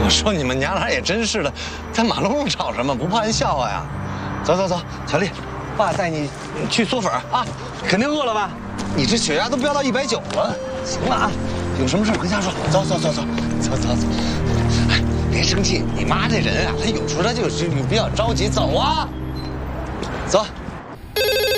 我说你们娘俩也真是的，在马路上吵什么？不怕人笑话呀？走走走，小丽，爸带你去嗦粉啊！肯定饿了吧？你这血压都飙到190了。行了啊，有什么事回家说。走走走走走走走。哎，别生气，你妈这人啊，她有时候她就是比较着急。走啊，走。